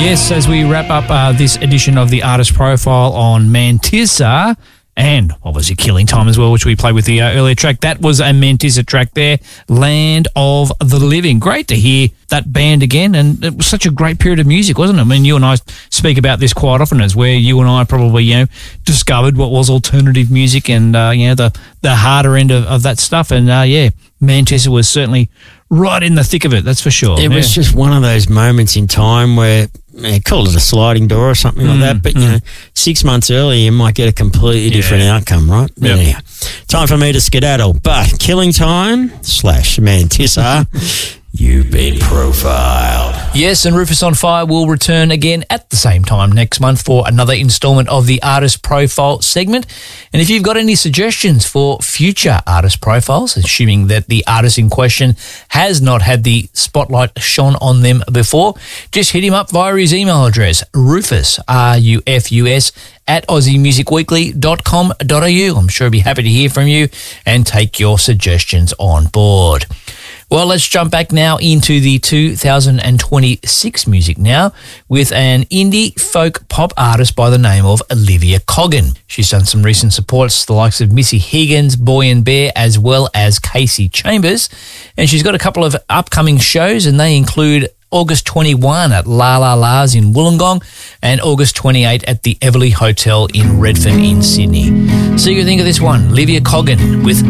Yes, as we wrap up this edition of the Artist Profile on Mantissa, and obviously Killing Time as well, which we played with the earlier track. That was a Mantissa track there, Land of the Living. Great to hear that band again, and it was such a great period of music, wasn't it? I mean, you and I speak about this quite often, as where you and I probably, discovered what was alternative music and, the harder end of that stuff. And, Mantissa was certainly right in the thick of it, that's for sure. It was just one of those moments in time where, call it a sliding door or something like that, but, 6 months earlier you might get a completely different outcome, right? Yep. Anyhow, time for me to skedaddle, but Killing Time / Mantissa, you've been profiled. Yes, and Rufus on Fire will return again at the same time next month for another instalment of the Artist Profile segment. And if you've got any suggestions for future artist profiles, assuming that the artist in question has not had the spotlight shone on them before, just hit him up via his email address, Rufus, RUFUS, at AussieMusicWeekly.com.au. I'm sure he'll be happy to hear from you and take your suggestions on board. Well, let's jump back now into the 2026 music now with an indie folk pop artist by the name of Olivia Coggin. She's done some recent supports to the likes of Missy Higgins, Boy and Bear, as well as Casey Chambers. And she's got a couple of upcoming shows, and they include August 21 at La La La's in Wollongong and August 28 at the Everleigh Hotel in Redfern in Sydney. So you think of this one, Olivia Coggin with